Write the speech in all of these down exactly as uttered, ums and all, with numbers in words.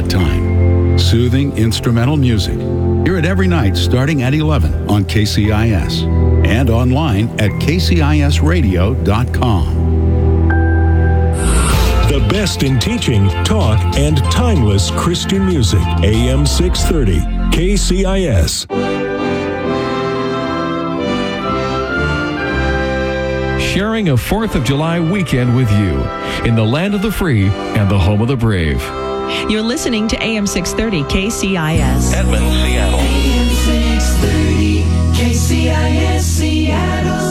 quiet time. Soothing instrumental music. Hear it every night starting at eleven on K C I S and online at k c i s radio dot com. The best in teaching, talk, and timeless Christian music. A M six thirty, K C I S. Sharing a fourth of July weekend with you in the land of the free and the home of the brave. You're listening to A M six thirty K C I S. Edmond, Seattle. A M six thirty K C I S Seattle.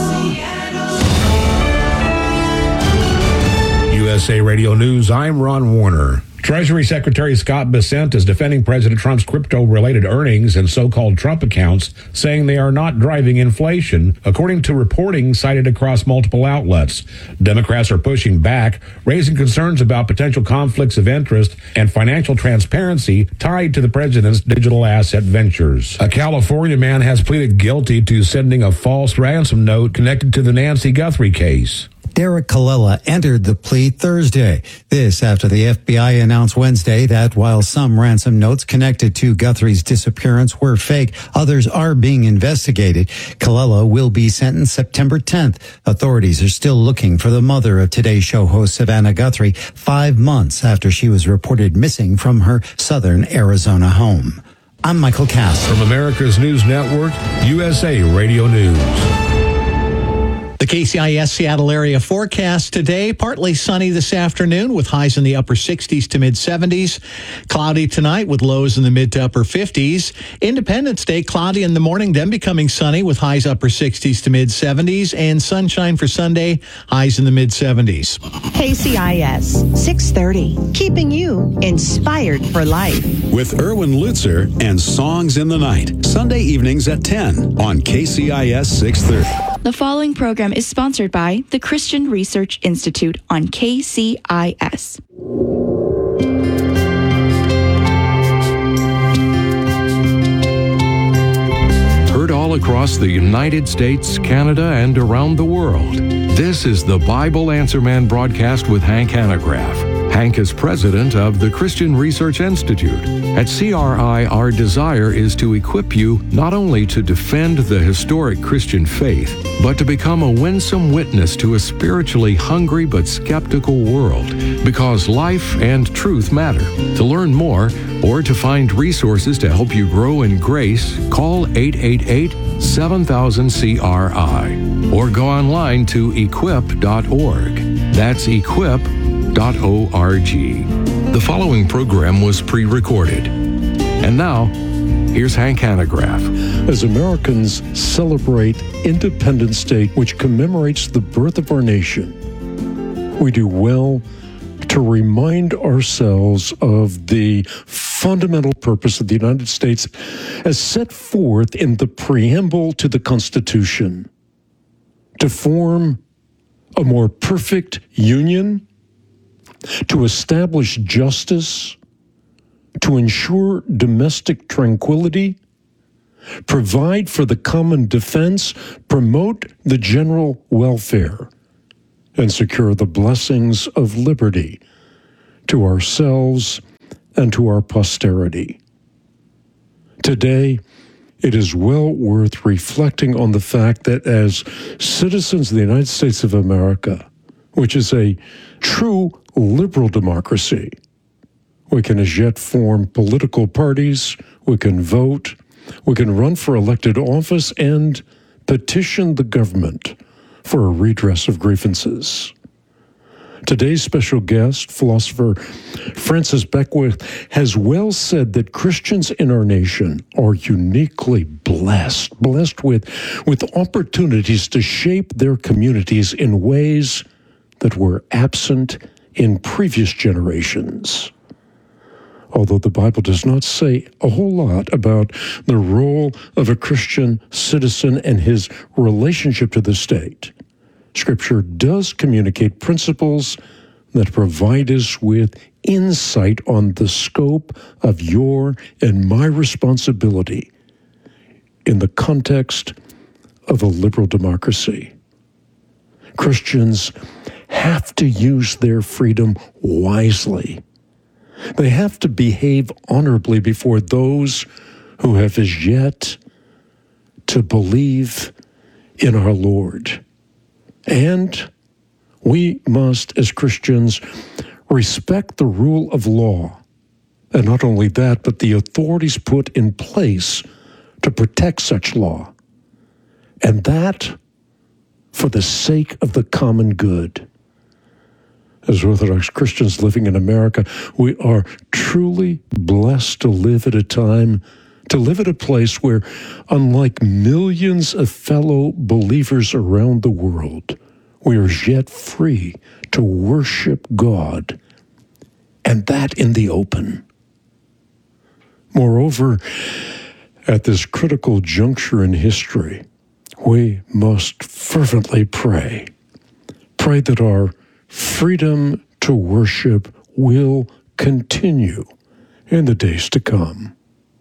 U S A Radio News, I'm Ron Warner. Treasury Secretary Scott Bessent is defending President Trump's crypto-related earnings and so-called Trump accounts, saying they are not driving inflation, according to reporting cited across multiple outlets. Democrats are pushing back, raising concerns about potential conflicts of interest and financial transparency tied to the president's digital asset ventures. A California man has pleaded guilty to sending a false ransom note connected to the Nancy Guthrie case. Derek Colella entered the plea Thursday. This after the F B I announced Wednesday that while some ransom notes connected to Guthrie's disappearance were fake, others are being investigated. Colella will be sentenced September tenth. Authorities are still looking for the mother of Today's Show host Savannah Guthrie five months after she was reported missing from her southern Arizona home. I'm Michael Cass. From America's News Network, U S A Radio News. The K C I S Seattle area forecast today, partly sunny this afternoon with highs in the upper sixties to mid seventies. Cloudy tonight with lows in the mid to upper fifties. Independence Day, cloudy in the morning, then becoming sunny with highs upper sixties to mid seventies. And sunshine for Sunday, highs in the mid seventies. K C I S six thirty, keeping you inspired for life. With Erwin Lutzer and Songs in the Night, Sunday evenings at ten on K C I S six thirty. The following program is sponsored by the Christian Research Institute on K C I S. Heard all across the United States, Canada, and around the world. This is the Bible Answer Man broadcast with Hank Hanegraaff. Hank is president of the Christian Research Institute. At C R I, our desire is to equip you not only to defend the historic Christian faith, but to become a winsome witness to a spiritually hungry but skeptical world, because life and truth matter. To learn more or to find resources to help you grow in grace, call eight eight eight, seven thousand, C R I or go online to equip dot org. That's equip dot org. The following program was pre-recorded. And now, here's Hank Hanegraaff. As Americans celebrate Independence Day, which commemorates the birth of our nation, we do well to remind ourselves of the fundamental purpose of the United States as set forth in the preamble to the Constitution: to form a more perfect union, to establish justice, to ensure domestic tranquility, provide for the common defense, promote the general welfare, and secure the blessings of liberty to ourselves and to our posterity. Today, it is well worth reflecting on the fact that as citizens of the United States of America, which is a true liberal democracy, we can as yet form political parties, we can vote, we can run for elected office, and petition the government for a redress of grievances. Today's special guest, philosopher Francis Beckwith, has well said that Christians in our nation are uniquely blessed, blessed with, with opportunities to shape their communities in ways that were absent in previous generations. Although the Bible does not say a whole lot about the role of a Christian citizen and his relationship to the state, Scripture does communicate principles that provide us with insight on the scope of your and my responsibility in the context of a liberal democracy. Christians have to use their freedom wisely. They have to behave honorably before those who have as yet to believe in our Lord. And we must, as Christians, respect the rule of law. And not only that, but the authorities put in place to protect such law. And that for the sake of the common good. As Orthodox Christians living in America, we are truly blessed to live at a time, to live at a place where, unlike millions of fellow believers around the world, we are yet free to worship God, and that in the open. Moreover, at this critical juncture in history, we must fervently pray. Pray that our freedom to worship will continue in the days to come.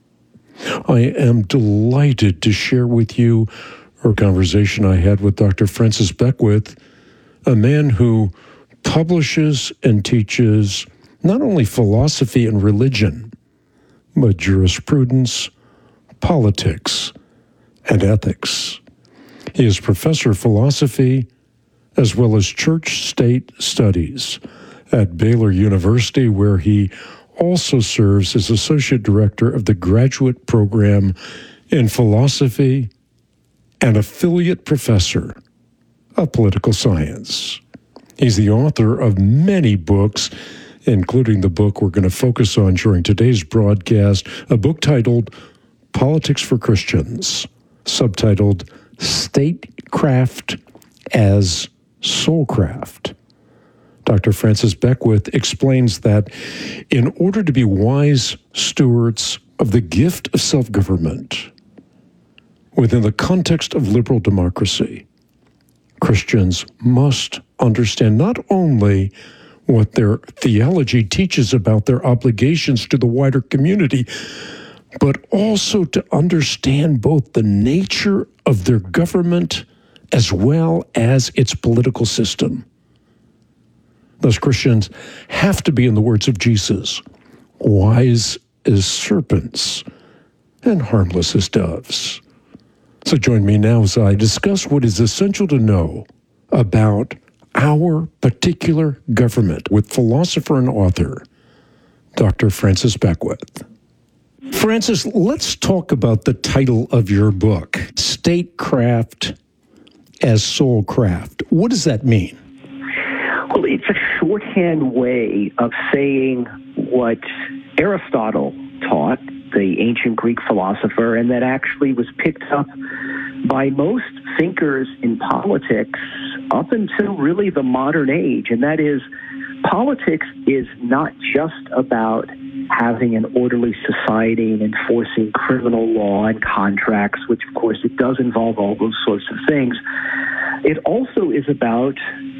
I am delighted to share with you a conversation I had with Doctor Francis Beckwith, a man who publishes and teaches not only philosophy and religion, but jurisprudence, politics, and ethics. He is professor of philosophy as well as church-state studies at Baylor University, where he also serves as associate director of the graduate program in philosophy and affiliate professor of political science. He's the author of many books, including the book we're going to focus on during today's broadcast, a book titled Politics for Christians, subtitled Statecraft as Soulcraft. Doctor Francis Beckwith explains that in order to be wise stewards of the gift of self-government within the context of liberal democracy, Christians must understand not only what their theology teaches about their obligations to the wider community, but also to understand both the nature of their government as well as its political system. Thus, Christians have to be, in the words of Jesus, wise as serpents and harmless as doves. So join me now as I discuss what is essential to know about our particular government with philosopher and author, Doctor Francis Beckwith. Francis, let's talk about the title of your book, Statecraft as Soulcraft. What does that mean? Well, it's a shorthand way of saying what Aristotle taught, the ancient Greek philosopher, and that actually was picked up by most thinkers in politics up until really the modern age, and that is politics is not just about having an orderly society and enforcing criminal law and contracts, which of course it does involve all those sorts of things. It also is about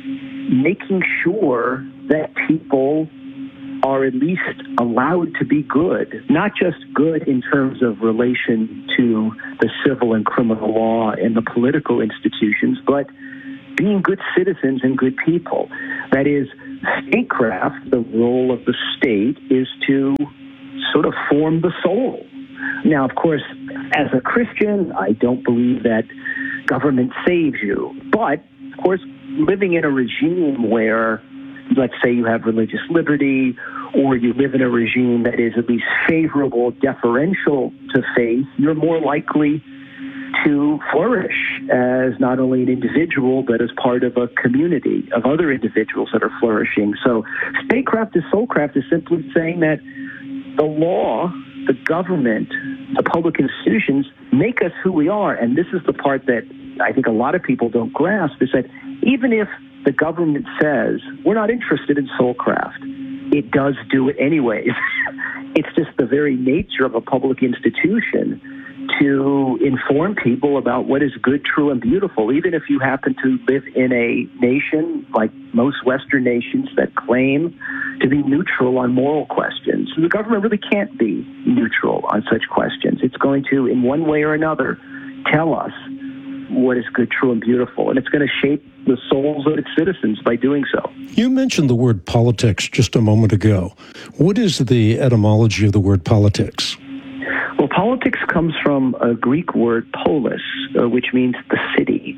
making sure that people are at least allowed to be good, not just good in terms of relation to the civil and criminal law and the political institutions, but being good citizens and good people. That is, statecraft, the role of the state, is to sort of form the soul. Now, of course, as a Christian, I don't believe that government saves you. But, of course, living in a regime where, let's say you have religious liberty, or you live in a regime that is at least favorable, deferential to faith, you're more likely to flourish as not only an individual, but as part of a community of other individuals that are flourishing. So statecraft as soulcraft is simply saying that the law, the government, the public institutions make us who we are. And this is the part that I think a lot of people don't grasp, is that even if the government says, we're not interested in soulcraft, it does do it anyways. It's just the very nature of a public institution to inform people about what is good, true, and beautiful, even if you happen to live in a nation like most Western nations that claim to be neutral on moral questions. The government really can't be neutral on such questions. It's going to, in one way or another, tell us what is good, true, and beautiful, and it's going to shape the souls of its citizens by doing so. You mentioned the word politics just a moment ago. What is the etymology of the word politics? Well, politics comes from a Greek word polis, uh, which means the city.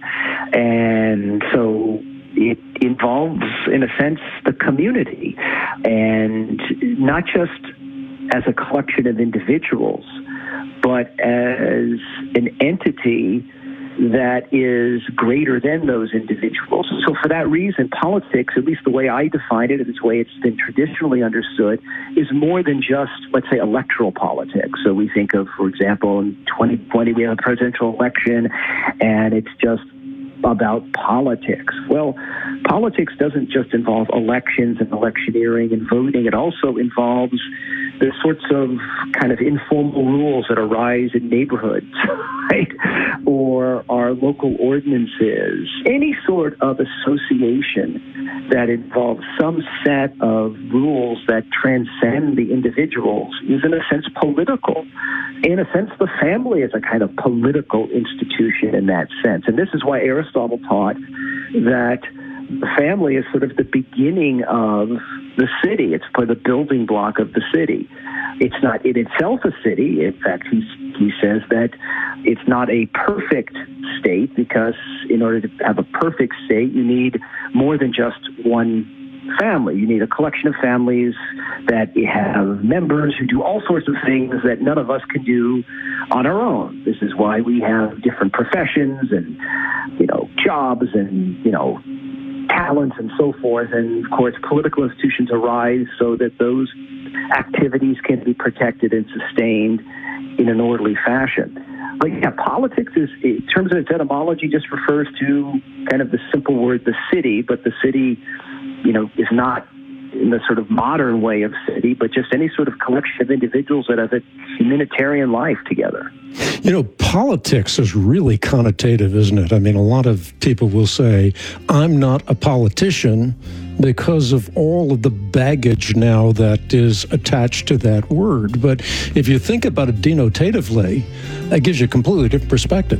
And so it involves, in a sense, the community, and not just as a collection of individuals, but as an entity that is greater than those individuals. So for that reason, politics, at least the way I define it, and the way it's been traditionally understood, is more than just, let's say, electoral politics. So we think of, for example, in twenty twenty, we have a presidential election, and it's just about politics. Well, politics doesn't just involve elections and electioneering and voting. It also involves the sorts of kind of informal rules that arise in neighborhoods, right? Or our local ordinances. Any sort of association that involves some set of rules that transcend the individuals is, in a sense, political. In a sense, the family is a kind of political institution in that sense. And this is why Aristotle taught that the family is sort of the beginning of the city. It's for the building block of the city. It's not in itself a city. In fact, he, he says that it's not a perfect state, because in order to have a perfect state, you need more than just one family. You need a collection of families that have members who do all sorts of things that none of us can do on our own. This is why we have different professions and, you know, jobs and, you know, talents and so forth. And of course, political institutions arise so that those activities can be protected and sustained in an orderly fashion. But yeah, politics is, in terms of its etymology, just refers to kind of the simple word, the city, but the city, you know, is not in the sort of modern way of city, but just any sort of collection of individuals that have a humanitarian life together. You know, politics is really connotative, isn't it? I mean, a lot of people will say, I'm not a politician, because of all of the baggage now that is attached to that word. But if you think about it denotatively, that gives you a completely different perspective.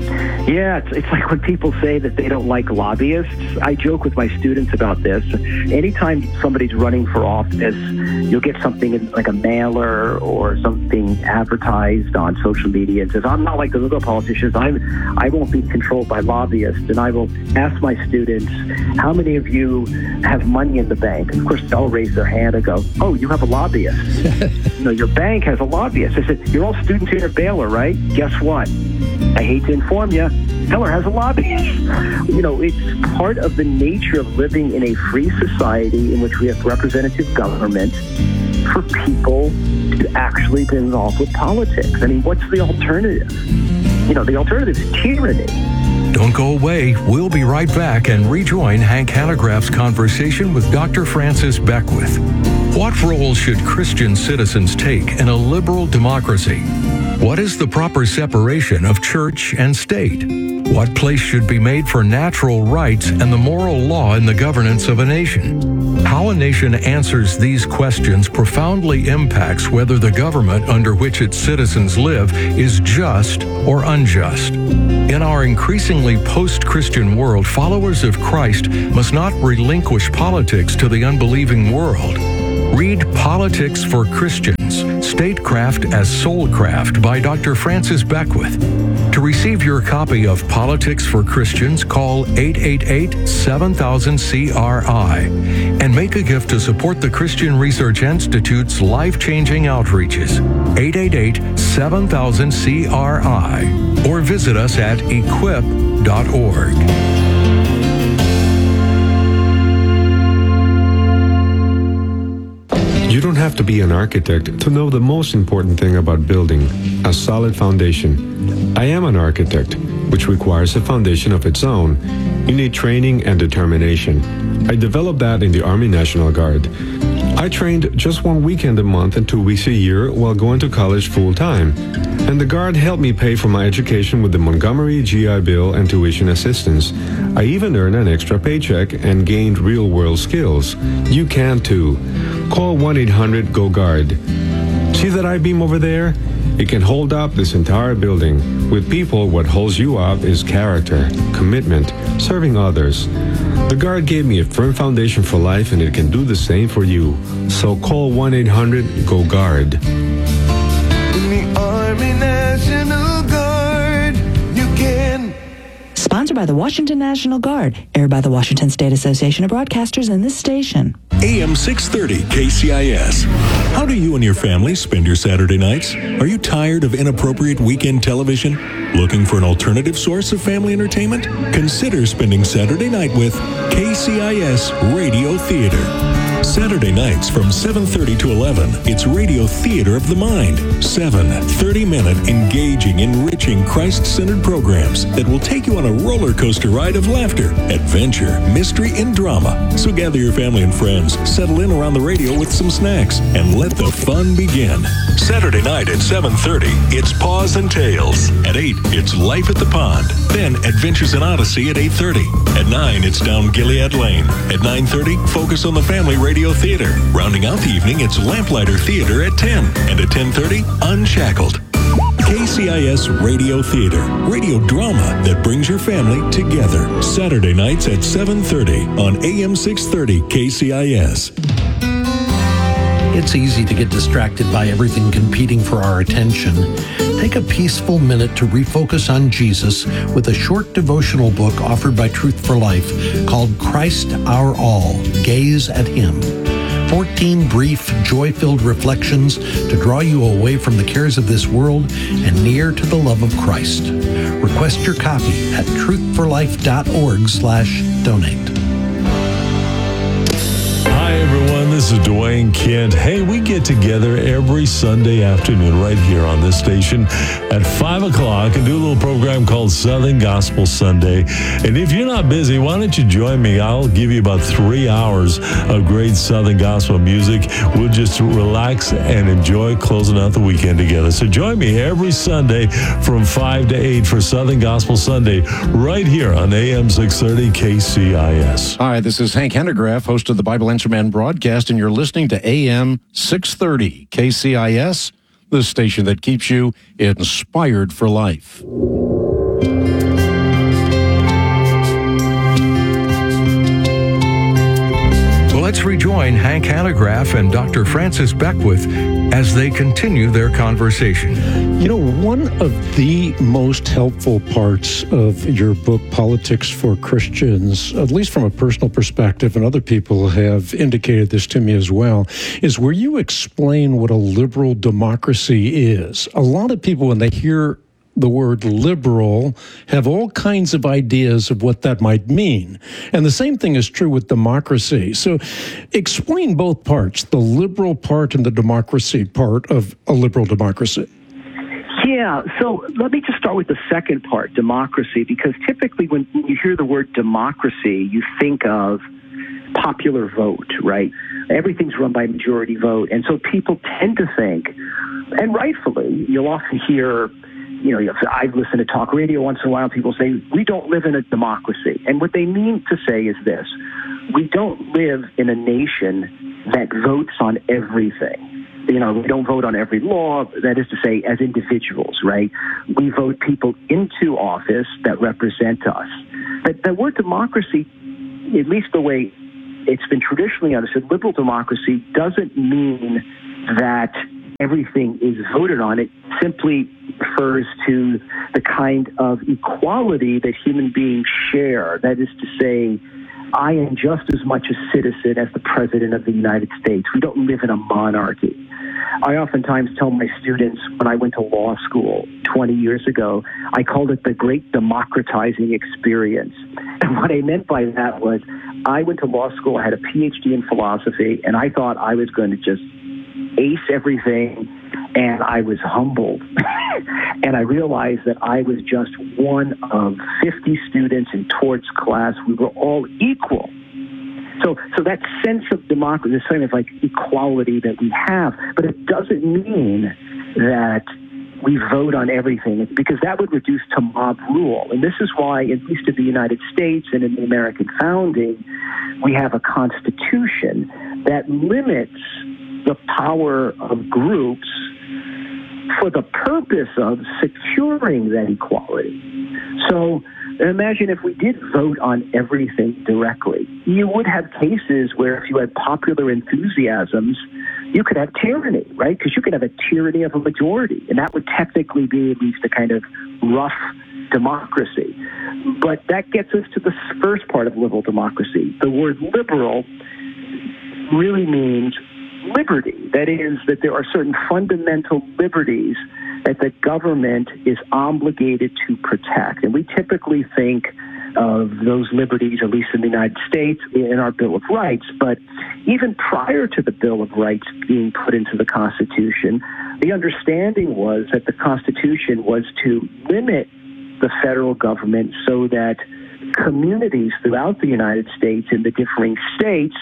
Yeah, it's, it's like when people say that they don't like lobbyists. I joke with my students about this. Anytime somebody's running for office, you'll get something in, like a mailer or something advertised on social media and says, I'm not like the other politicians. I'm, I won't be controlled by lobbyists. And I will ask my students, how many of you have money in the bank? And of course, they'll raise their hand and go, oh, you have a lobbyist. You know, your bank has a lobbyist. I said, you're all students here at Baylor, right? Guess what? I hate to inform you, Baylor has a lobbyist. You know, it's part of the nature of living in a free society in which we have representative government for people to actually be involved with politics. I mean, what's the alternative? You know, the alternative is tyranny. Don't go away. We'll be right back and rejoin Hank Hanegraaff's conversation with Doctor Francis Beckwith. What role should Christian citizens take in a liberal democracy? What is the proper separation of church and state? What place should be made for natural rights and the moral law in the governance of a nation? How a nation answers these questions profoundly impacts whether the government under which its citizens live is just or unjust. In our increasingly post-Christian world, followers of Christ must not relinquish politics to the unbelieving world. Read Politics for Christians, Statecraft as Soulcraft by Doctor Francis Beckwith. To receive your copy of Politics for Christians, call eight eight eight, seven thousand, C R I and make a gift to support the Christian Research Institute's life-changing outreaches. eight eight eight, seven thousand, C R I or visit us at equip dot org. You don't have to be an architect to know the most important thing about building, a solid foundation. I am an architect, which requires a foundation of its own. You need training and determination. I developed that in the Army National Guard. I trained just one weekend a month and two weeks a year while going to college full-time. And the Guard helped me pay for my education with the Montgomery G I Bill and tuition assistance. I even earned an extra paycheck and gained real-world skills. You can too. Call one eight hundred G O Guard. See that I-beam over there? It can hold up this entire building. With people, what holds you up is character, commitment, serving others. The Guard gave me a firm foundation for life, and it can do the same for you. So call one eight hundred G O GUARD. In the Army National Guard, you can. Sponsored by the Washington National Guard, aired by the Washington State Association of Broadcasters and this station. A M six thirty K C I S. How do you and your family spend your Saturday nights? Are you tired of inappropriate weekend television? Looking for an alternative source of family entertainment? Consider spending Saturday night with K C I S Radio Theater. Saturday nights from seven thirty to eleven, it's Radio Theater of the Mind. Seven thirty-minute, engaging, enriching, Christ-centered programs that will take you on a roller coaster ride of laughter, adventure, mystery, and drama. So gather your family and friends, settle in around the radio with some snacks, and let the fun begin. Saturday night at seven thirty, it's Paws and Tales. At eight, it's Life at the Pond. Then Adventures in Odyssey at eight thirty. At nine, it's Down Gilead Lane. At nine thirty, Focus on the Family Radio Theater. Rounding out the evening, it's Lamplighter Theater at ten. And at ten thirty, Unshackled. K C I S Radio Theater. Radio drama that brings your family together. Saturday nights at seven thirty on A M six thirty K C I S. It's easy to get distracted by everything competing for our attention. Take a peaceful minute to refocus on Jesus with a short devotional book offered by Truth for Life called Christ Our All. Gaze at Him. fourteen brief, joy-filled reflections to draw you away from the cares of this world and near to the love of Christ. Request your copy at truthforlife.org slash donate. Hi, everyone. This is Dwayne Kent. Hey, we get together every Sunday afternoon right here on this station at five o'clock and do a little program called Southern Gospel Sunday. And if you're not busy, why don't you join me? I'll give you about three hours of great Southern Gospel music. We'll just relax and enjoy closing out the weekend together. So join me every Sunday from five to eight for Southern Gospel Sunday right here on A M six thirty K C I S. Hi, this is Hank Hennegraaff, host of the Bible Answer Man broadcast, and you're listening to A M six thirty K C I S, the station that keeps you inspired for life. Let's rejoin Hank Hennegraaff and Doctor Francis Beckwith as they continue their conversation. You know, one of the most helpful parts of your book, Politics for Christians, at least from a personal perspective, and other people have indicated this to me as well, is where you explain what a liberal democracy is. A lot of people, when they hear the word liberal, have all kinds of ideas of what that might mean. And the same thing is true with democracy. So explain both parts, the liberal part and the democracy part of a liberal democracy. Yeah, so let me just start with the second part, democracy, because typically when you hear the word democracy, you think of popular vote, right? Everything's run by majority vote. And so people tend to think, and rightfully, you'll often hear, you know, I've listened to talk radio once in a while, people say, we don't live in a democracy. And what they mean to say is this: we don't live in a nation that votes on everything. You know, we don't vote on every law, that is to say, as individuals, right? We vote people into office that represent us. But the word democracy, at least the way it's been traditionally understood, liberal democracy doesn't mean that everything is voted on. It simply refers to the kind of equality that human beings share. That is to say, I am just as much a citizen as the President of the United States. We don't live in a monarchy. I oftentimes tell my students, when I went to law school twenty years ago, I called it the great democratizing experience. And what I meant by that was, I went to law school, I had a P H D in philosophy, and I thought I was going to just ace everything, and I was humbled. And I realized that I was just one of fifty students in Tort's class. We were all equal. So so that sense of democracy, this kind of like equality that we have, but it doesn't mean that we vote on everything, because that would reduce to mob rule. And this is why, at least in the United States and in the American founding, we have a constitution that limits the power of groups for the purpose of securing that equality. So Imagine if we did vote on everything directly. You would have cases where if you had popular enthusiasms, you could have tyranny, right? Because you could have a tyranny of a majority, and that would technically be at least a kind of rough democracy. But that gets us to the first part of liberal democracy. The word liberal really means liberty. That is, that there are certain fundamental liberties that the government is obligated to protect. And we typically think of those liberties, at least in the United States, in our Bill of Rights. But even prior to the Bill of Rights being put into the Constitution, the understanding was that the Constitution was to limit the federal government so that communities throughout the United States in the differing states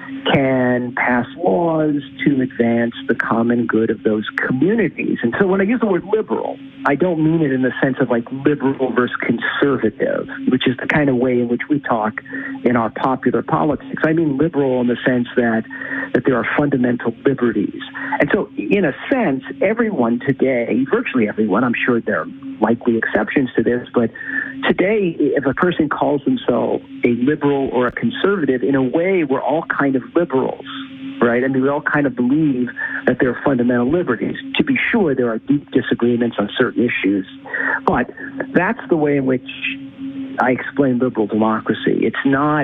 can pass laws to advance the common good of those communities. And so when I use the word liberal, I don't mean it in the sense of like liberal versus conservative, which is the kind of way in which we talk in our popular politics. I mean liberal in the sense that, that there are fundamental liberties. And so in a sense, everyone today, virtually everyone, I'm sure there are likely exceptions to this, but today, if a person calls themselves a liberal or a conservative, in a way, we're all kind of liberals, right? I mean, we all kind of believe that there are fundamental liberties. To be sure, there are deep disagreements on certain issues, but that's the way in which I explain liberal democracy. It's not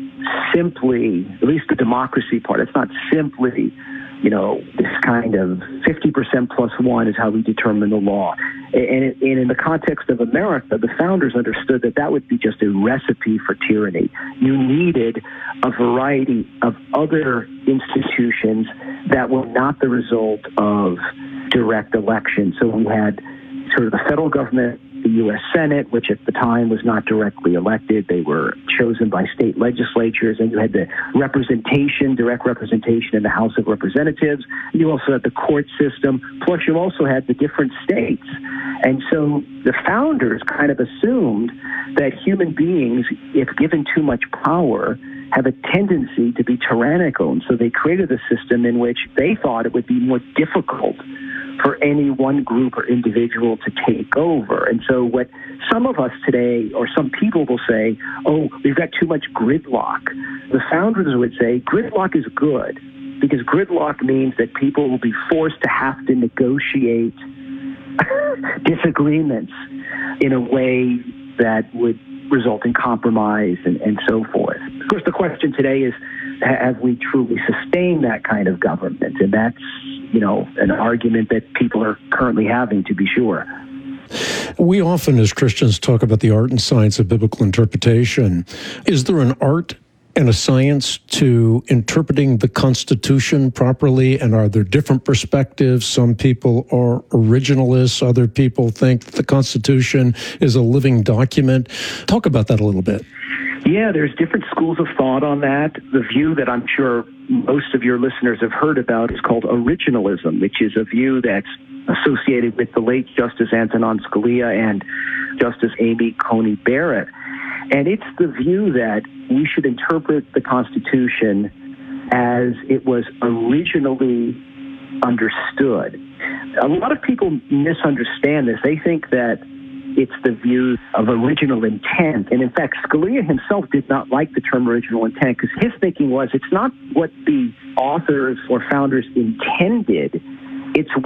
simply, at least the democracy part, it's not simply, you know, this kind of fifty percent plus one is how we determine the law. And, and in the context of America, the founders understood that that would be just a recipe for tyranny. You needed a variety of other institutions that were not the result of direct election. So we had sort of the federal government, the U S Senate, which at the time was not directly elected. They were chosen by state legislatures, and you had the representation, direct representation in the House of Representatives. You also had the court system, plus you also had the different states. And so the founders kind of assumed that human beings, if given too much power, have a tendency to be tyrannical. And so they created a system in which they thought it would be more difficult for any one group or individual to take over. And so what some of us today, or some people will say, oh, we've got too much gridlock. The founders would say gridlock is good, because gridlock means that people will be forced to have to negotiate disagreements in a way that would result in compromise and, and so forth. Of course, the question today is, have we truly sustained that kind of government? And that's, you know, an argument that people are currently having, to be sure. We often, as Christians, talk about the art and science of biblical interpretation. Is there an art and a science to interpreting the Constitution properly? And are there different perspectives? Some people are originalists. Other people think the Constitution is a living document. Talk about that a little bit. Yeah, there's different schools of thought on that. The view that I'm sure most of your listeners have heard about is called originalism, which is a view that's associated with the late Justice Antonin Scalia and Justice Amy Coney Barrett. And it's the view that we should interpret the Constitution as it was originally understood. A lot of people misunderstand this. They think that it's the view of original intent. And in fact, Scalia himself did not like the term original intent, because his thinking was it's not what the authors or founders intended, it's